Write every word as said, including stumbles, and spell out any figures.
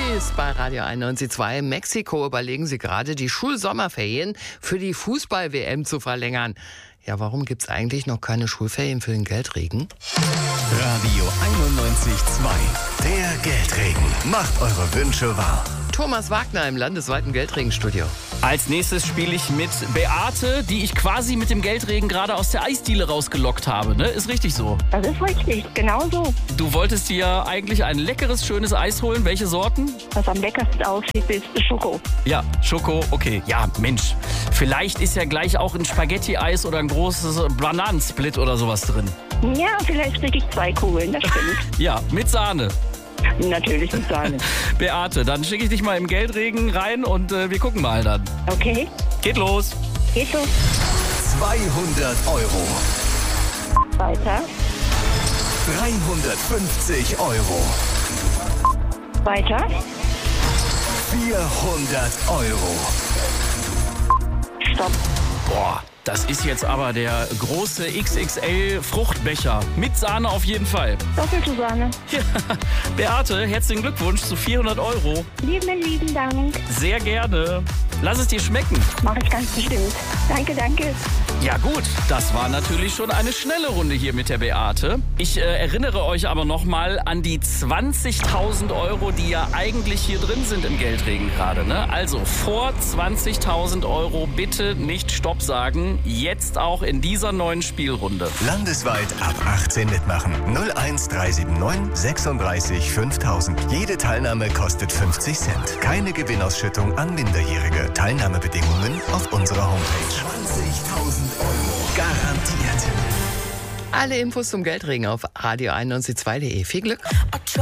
Ist bei Radio einundneunzig Komma zwei. Mexiko überlegen sie gerade, die Schulsommerferien für die Fußball-W M zu verlängern. Ja, warum gibt's eigentlich noch keine Schulferien für den Geldregen? Radio einundneunzig Komma zwei. Der Geldregen macht eure Wünsche wahr. Thomas Wagner im landesweiten Geldregenstudio. Als nächstes spiele ich mit Beate, die ich quasi mit dem Geldregen gerade aus der Eisdiele rausgelockt habe. Ne? Ist richtig so? Das ist richtig, genau so. Du wolltest dir eigentlich ein leckeres, schönes Eis holen. Welche Sorten? Was am leckersten aussieht, ist Schoko. Ja, Schoko, okay. Ja, Mensch, vielleicht ist ja gleich auch ein Spaghetti-Eis oder ein großes Bananensplit oder sowas drin. Ja, vielleicht kriege ich zwei Kugeln, das stimmt. Ja, mit Sahne. Natürlich mit Sahne. Beate, dann schicke ich dich mal im Geldregen rein und äh, wir gucken mal dann. Okay, Geht los. geht so. zweihundert Euro. Weiter, dreihundertfünfzig Euro. weiter, vierhundert Euro. stopp. Boah, das ist jetzt aber der große X X L-Fruchtbecher. Mit Sahne auf jeden Fall. Doppelte Sahne. Ja. Beate, herzlichen Glückwunsch zu vierhundert Euro. Lieben, lieben Dank. Sehr gerne. Lass es dir schmecken. Mache ich ganz bestimmt. Danke, danke. Ja gut, das war natürlich schon eine schnelle Runde hier mit der Beate. Ich äh, erinnere euch aber nochmal an die zwanzigtausend Euro, die ja eigentlich hier drin sind im Geldregen gerade. Ne? Also vor zwanzigtausend Euro bitte nicht Stopp sagen. Jetzt auch in dieser neuen Spielrunde. Landesweit ab achtzehn mitmachen. null eins drei sieben neun sechsunddreißig fünftausend. Jede Teilnahme kostet fünfzig Cent. Keine Gewinnausschüttung an Minderjährige. Teilnahmebedingungen auf unserer Homepage. zwanzigtausend Euro garantiert. Alle Infos zum Geldregen auf radio einundneunzig Komma zwei punkt de. Viel Glück!